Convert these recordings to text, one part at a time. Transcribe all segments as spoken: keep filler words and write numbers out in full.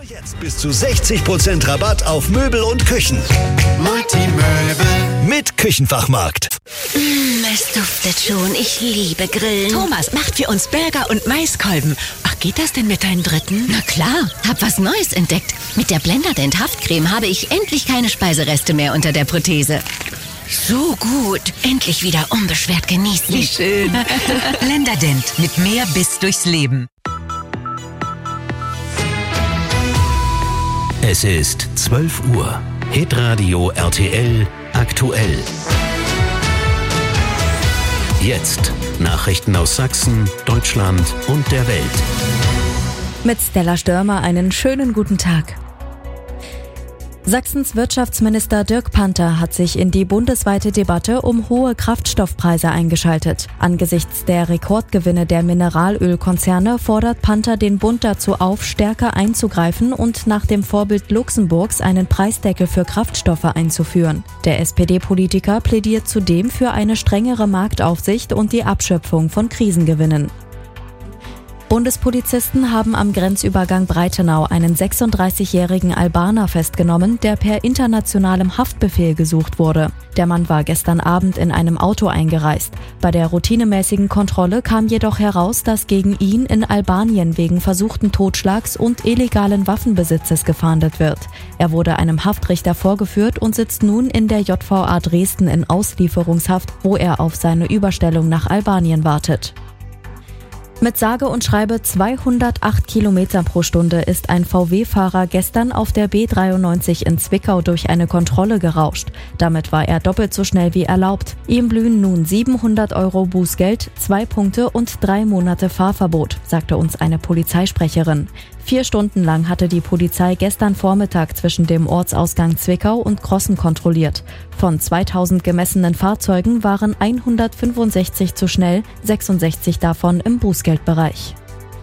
Jetzt bis zu sechzig Prozent Rabatt auf Möbel und Küchen. Multimöbel mit Küchenfachmarkt. Mm, es duftet schon. Ich liebe Grillen. Thomas macht für uns Burger und Maiskolben. Ach, geht das denn mit deinen Dritten? Na klar, hab was Neues entdeckt. Mit der Blenderdent Haftcreme habe ich endlich keine Speisereste mehr unter der Prothese. So gut. Endlich wieder unbeschwert genießen. Wie schön. Blenderdent. Mit mehr Biss durchs Leben. Es ist zwölf Uhr. Hitradio R T L aktuell. Jetzt Nachrichten aus Sachsen, Deutschland und der Welt. Mit Stella Störmer einen schönen guten Tag. Sachsens Wirtschaftsminister Dirk Panther hat sich in die bundesweite Debatte um hohe Kraftstoffpreise eingeschaltet. Angesichts der Rekordgewinne der Mineralölkonzerne fordert Panther den Bund dazu auf, stärker einzugreifen und nach dem Vorbild Luxemburgs einen Preisdeckel für Kraftstoffe einzuführen. Der S P D-Politiker plädiert zudem für eine strengere Marktaufsicht und die Abschöpfung von Krisengewinnen. Bundespolizisten haben am Grenzübergang Breitenau einen sechsunddreißigjährigen Albaner festgenommen, der per internationalem Haftbefehl gesucht wurde. Der Mann war gestern Abend in einem Auto eingereist. Bei der routinemäßigen Kontrolle kam jedoch heraus, dass gegen ihn in Albanien wegen versuchten Totschlags und illegalen Waffenbesitzes gefahndet wird. Er wurde einem Haftrichter vorgeführt und sitzt nun in der J V A Dresden in Auslieferungshaft, wo er auf seine Überstellung nach Albanien wartet. Mit sage und schreibe zweihundertacht Kilometer pro Stunde ist ein V W-Fahrer gestern auf der B dreiundneunzig in Zwickau durch eine Kontrolle gerauscht. Damit war er doppelt so schnell wie erlaubt. Ihm blühen nun siebenhundert Euro Bußgeld, zwei Punkte und drei Monate Fahrverbot, sagte uns eine Polizeisprecherin. Vier Stunden lang hatte die Polizei gestern Vormittag zwischen dem Ortsausgang Zwickau und Crossen kontrolliert. Von zweitausend gemessenen Fahrzeugen waren hundertfünfundsechzig zu schnell, sechsundsechzig davon im Bußgeldbereich.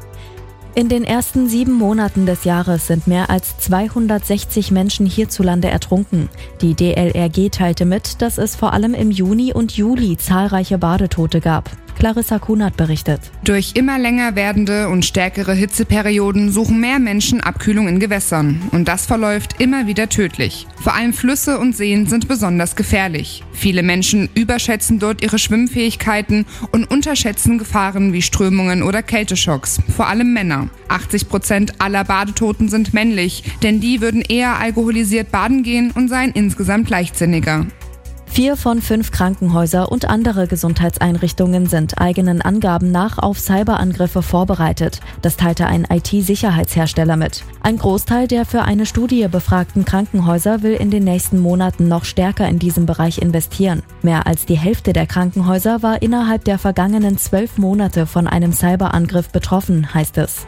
In den ersten sieben Monaten des Jahres sind mehr als zweihundertsechzig Menschen hierzulande ertrunken. Die D L R G teilte mit, dass es vor allem im Juni und Juli zahlreiche Badetote gab. Clarissa Kunert berichtet. Durch immer länger werdende und stärkere Hitzeperioden suchen mehr Menschen Abkühlung in Gewässern. Und das verläuft immer wieder tödlich. Vor allem Flüsse und Seen sind besonders gefährlich. Viele Menschen überschätzen dort ihre Schwimmfähigkeiten und unterschätzen Gefahren wie Strömungen oder Kälteschocks. Vor allem Männer. achtzig Prozent aller Badetoten sind männlich, denn die würden eher alkoholisiert baden gehen und seien insgesamt leichtsinniger. Vier von fünf Krankenhäuser und andere Gesundheitseinrichtungen sind eigenen Angaben nach auf Cyberangriffe vorbereitet. Das teilte ein I T-Sicherheitshersteller mit. Ein Großteil der für eine Studie befragten Krankenhäuser will in den nächsten Monaten noch stärker in diesem Bereich investieren. Mehr als die Hälfte der Krankenhäuser war innerhalb der vergangenen zwölf Monate von einem Cyberangriff betroffen, heißt es.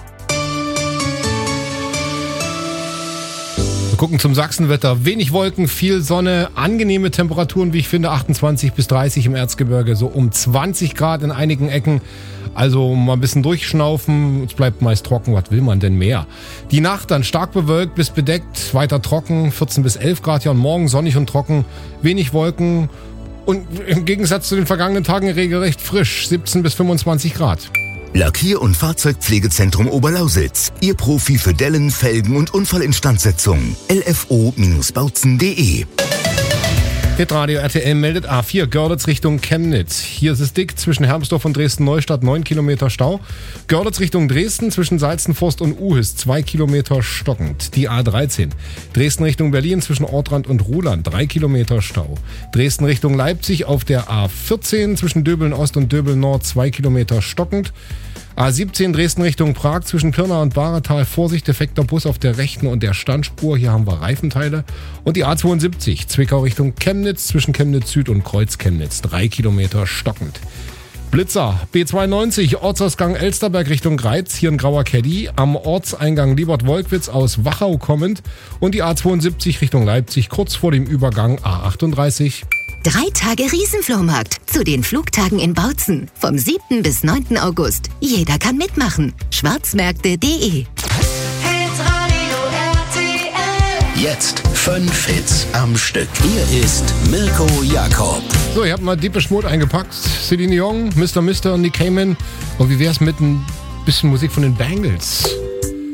Gucken zum Sachsenwetter. Wenig Wolken, viel Sonne, angenehme Temperaturen, wie ich finde, achtundzwanzig bis dreißig im Erzgebirge, so um zwanzig Grad in einigen Ecken. Also mal ein bisschen durchschnaufen, es bleibt meist trocken, was will man denn mehr? Die Nacht dann stark bewölkt bis bedeckt, weiter trocken, vierzehn bis elf Grad, ja und morgen sonnig und trocken, wenig Wolken und im Gegensatz zu den vergangenen Tagen regelrecht frisch, siebzehn bis fünfundzwanzig Grad. Lackier- und Fahrzeugpflegezentrum Oberlausitz. Ihr Profi für Dellen, Felgen und Unfallinstandsetzung. L F O Bautzen punkt de. Hitradio R T L meldet A vier Görlitz Richtung Chemnitz. Hier ist es dick zwischen Hermsdorf und Dresden-Neustadt, neun Kilometer Stau. Görlitz Richtung Dresden zwischen Salzenforst und Uhis, zwei Kilometer stockend. Die A dreizehn. Dresden Richtung Berlin zwischen Ortrand und Ruhland, drei Kilometer Stau. Dresden Richtung Leipzig auf der A vierzehn zwischen Döbeln Ost und Döbeln Nord, zwei Kilometer stockend. A siebzehn Dresden Richtung Prag zwischen Pirna und Bahretal. Vorsicht, defekter Bus auf der rechten und der Standspur. Hier haben wir Reifenteile. Und die A zweiundsiebzig Zwickau Richtung Chemnitz zwischen Chemnitz Süd und Kreuz Chemnitz. Drei Kilometer stockend. Blitzer, B zweiundneunzig Ortsausgang Elsterberg Richtung Greiz. Hier ein grauer Caddy. Am Ortseingang Liebert-Wolkwitz aus Wachau kommend. Und die A zweiundsiebzig Richtung Leipzig kurz vor dem Übergang A achtunddreißig. Drei Tage Riesenflohmarkt zu den Flugtagen in Bautzen. Vom siebten bis neunten August. Jeder kann mitmachen. schwarzmärkte punkt de. Jetzt fünf Hits am Stück. Hier ist Mirko Jakob. So, ihr habt mal Deepish Mode eingepackt. Celine Dion, Mister Mister und Nick Cayman. Und wie wär's mit ein bisschen Musik von den Bangles?